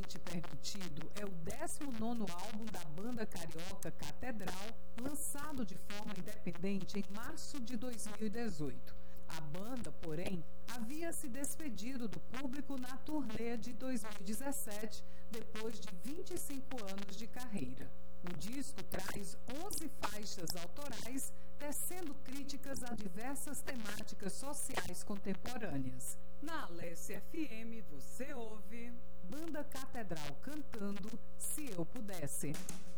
legalmente permitido é o 19º álbum da banda carioca Catedral, lançado de forma independente em março de 2018. A banda, porém, havia se despedido do público na turnê de 2017, depois de 25 anos de carreira. O disco traz 11 faixas autorais, tecendo críticas a diversas temáticas sociais contemporâneas. Na Alessia FM você ouve Banda Catedral cantando Se Eu Pudesse.